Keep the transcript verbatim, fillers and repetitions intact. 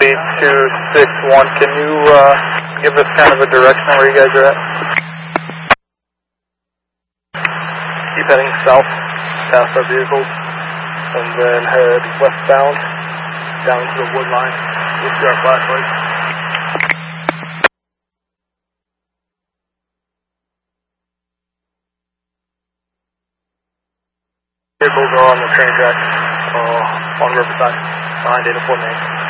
three two six one, can you uh, give us kind of a direction on where you guys are at? Keep heading south, past our vehicles, and then head westbound, down to the wood line. You'll see our flashlights. Vehicles are on the train track, uh, on Riverside, behind Data Fort Main.